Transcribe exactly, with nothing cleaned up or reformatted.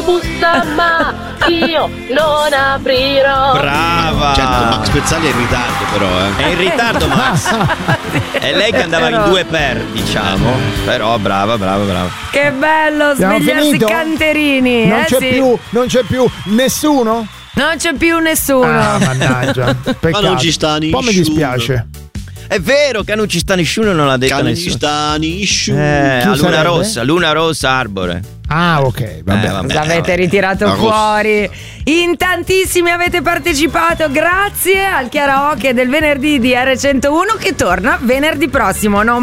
bussa ma io non aprirò. Brava. Certo, Max Pezzali è in ritardo però, eh. È in ritardo Max. È lei che andava in due per, diciamo. Però brava, brava, brava. Che bello Abbiamo svegliarsi finito? canterini. Non eh, c'è sì. più, non c'è più nessuno? Non c'è più nessuno. Ah, mannaggia. Peccato. Ma non ci sta Un po' mi nessuno. dispiace. È vero che non ci sta nessuno, non l'ha detto Che non nessuno. ci sta nessuno. Eh, Chi a Luna sarebbe? Rossa, Luna Rossa Arbore. Ah, ok, va Eh, bene. vabbè. L'avete ritirato La rossa. fuori. In tantissimi avete partecipato. Grazie al karaoke del venerdì di R centouno che torna venerdì prossimo. Non